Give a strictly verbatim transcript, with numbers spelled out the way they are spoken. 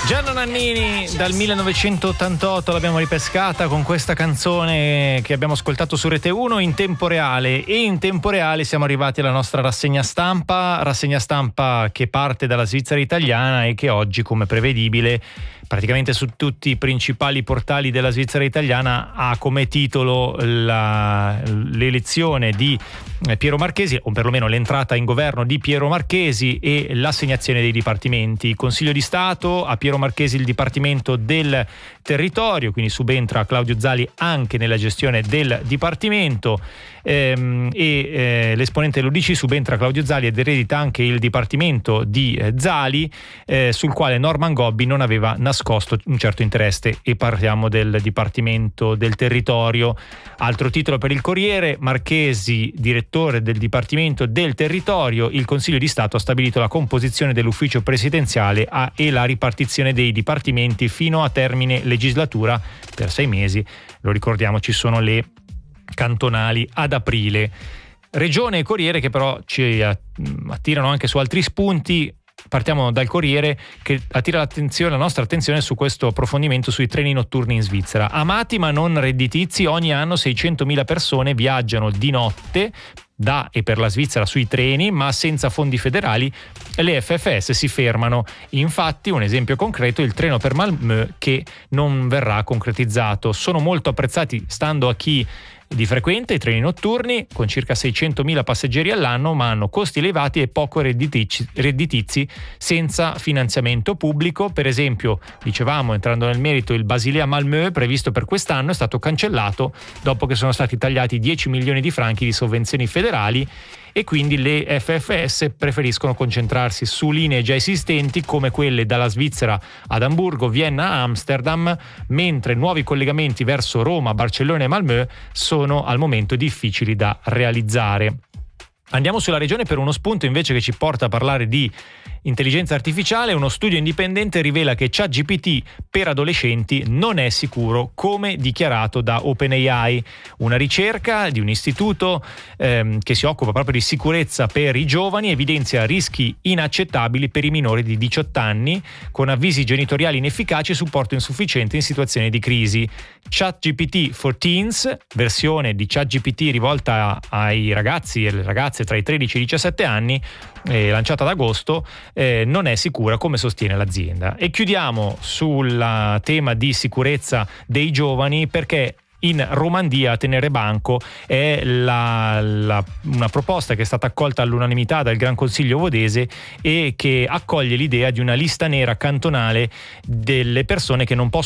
Gianna Nannini dal millenovecentottantotto l'abbiamo ripescata con questa canzone che abbiamo ascoltato su Rete uno in tempo reale, e in tempo reale siamo arrivati alla nostra rassegna stampa, rassegna stampa che parte dalla Svizzera italiana e che oggi, come prevedibile, praticamente su tutti i principali portali della Svizzera italiana ha come titolo la, l'elezione di Piero Marchesi, o perlomeno l'entrata in governo di Piero Marchesi e l'assegnazione dei dipartimenti. Consiglio di Stato, a Piero Marchesi il Dipartimento del Territorio, quindi subentra Claudio Zali anche nella gestione del Dipartimento, ehm, e eh, l'esponente dell'U D C subentra Claudio Zali ed eredita anche il Dipartimento di eh, Zali, eh, sul quale Norman Gobbi non aveva nascosto un certo interesse, e parliamo del Dipartimento del Territorio. Altro titolo per il Corriere: Marchesi, direttore del Dipartimento del Territorio, il Consiglio di Stato ha stabilito la composizione dell'ufficio presidenziale a, e la ripartizione dei dipartimenti fino a termine legislatura per sei mesi. Lo ricordiamo, ci sono le cantonali ad aprile. Regione e Corriere che però ci attirano anche su altri spunti. Partiamo dal Corriere, che attira l'attenzione, la nostra attenzione su questo approfondimento sui treni notturni in Svizzera. Amati ma non redditizi, ogni anno seicentomila persone viaggiano di notte da e per la Svizzera sui treni, ma senza fondi federali le F F S si fermano. Infatti, un esempio concreto è il treno per Malmö che non verrà concretizzato. Sono molto apprezzati, stando a chi di frequente, i treni notturni con circa seicentomila passeggeri all'anno, ma hanno costi elevati e poco redditizi, redditizi senza finanziamento pubblico. Per esempio, dicevamo, entrando nel merito, il Basilea-Malmö previsto per quest'anno è stato cancellato dopo che sono stati tagliati dieci milioni di franchi di sovvenzioni federali, e quindi le F F S preferiscono concentrarsi su linee già esistenti come quelle dalla Svizzera ad Amburgo, Vienna, Amsterdam, mentre nuovi collegamenti verso Roma, Barcellona e Malmö sono al momento difficili da realizzare. Andiamo sulla regione per uno spunto invece che ci porta a parlare di intelligenza artificiale. Uno studio indipendente rivela che ChatGPT per adolescenti non è sicuro, come dichiarato da OpenAI. Una ricerca di un istituto ehm, che si occupa proprio di sicurezza per i giovani evidenzia rischi inaccettabili per i minori di diciotto anni, con avvisi genitoriali inefficaci e supporto insufficiente in situazioni di crisi. ChatGPT for Teens, versione di ChatGPT rivolta ai ragazzi e alle ragazze tra i tredici e i diciassette anni, eh, lanciata ad agosto, eh, non è sicura, come sostiene l'azienda. E chiudiamo sul tema di sicurezza dei giovani, perché in Romandia a tenere banco è la, la, una proposta che è stata accolta all'unanimità dal Gran Consiglio Vodese e che accoglie l'idea di una lista nera cantonale delle persone che non possono